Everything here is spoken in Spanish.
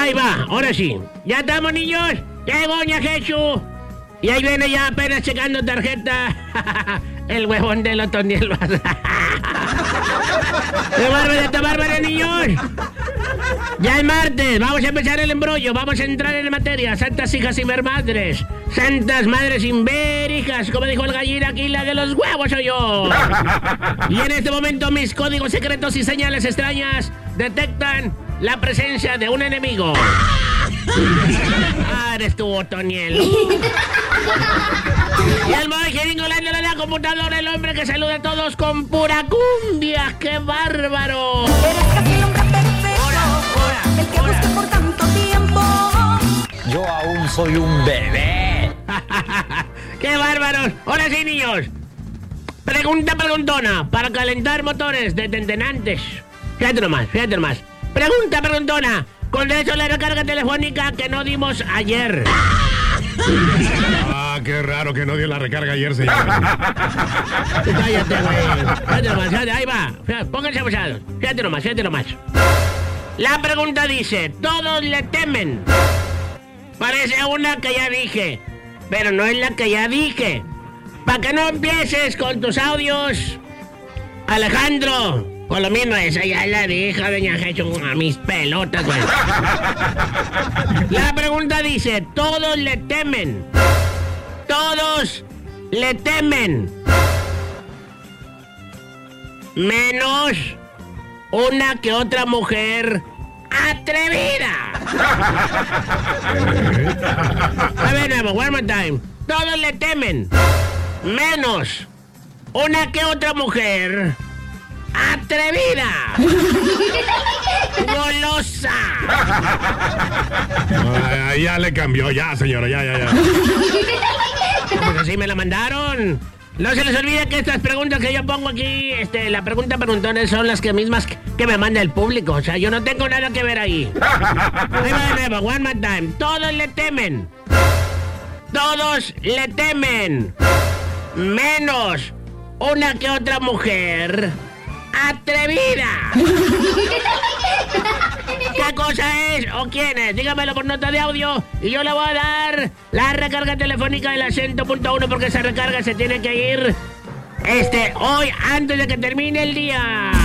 Ahí va, ahora sí. ¿Ya estamos, niños? ¡Qué goña, Jesús! Y ahí viene ya apenas checando tarjeta. El huevón del Otoniel. ¡Qué bárbaro, niños! Ya es martes, vamos a empezar el embrollo, vamos a entrar en materia. Santas hijas y madres, santas madres imbéricas, como dijo el gallina, aquí la de los huevos soy yo. Y en este momento mis códigos secretos y señales extrañas detectan la presencia de un enemigo. Eres tú, Otoniel. Y el mojirín golándole la computadora, el hombre que saluda a todos con pura cumbia. ¡Qué bárbaro! Eres casi el hombre perfecto, el que busqué por tanto tiempo. Yo aún soy un bebé. ¡Qué bárbaros! Ahora sí, niños. Preguntona para calentar motores de tentenantes. Fíjate nomás. Preguntona. Con derecho a la recarga telefónica que no dimos ayer. Qué raro que no dio la recarga ayer, señor. Cállate, güey. Fíjate nomás, ahí va. Pónganse abusados. Fíjate nomás. La pregunta dice, todos le temen. Parece una que ya dije, pero no es la que ya dije. Para que no empieces con tus audios, Alejandro. Por lo mismo, esa ya la dije, doña Jesús, a mis pelotas, güey. La pregunta dice, todos le temen. Todos le temen. Menos una que otra mujer atrevida. A ver, nuevo, one more time. Todos le temen. Menos una que otra mujer atrevida. Golosa. Ya le cambió, ya, señora, ya. Pues así me la mandaron. No se les olvide que estas preguntas que yo pongo aquí, la preguntones son las mismas que me manda el público. O sea, yo no tengo nada que ver ahí. Ahí va de nuevo, one more time. Todos le temen. Menos una que otra mujer atrevida. ¿Qué cosa es o quién es? Dígamelo por nota de audio y yo le voy a dar la recarga telefónica del acento.1 porque esa recarga se tiene que ir hoy antes de que termine el día.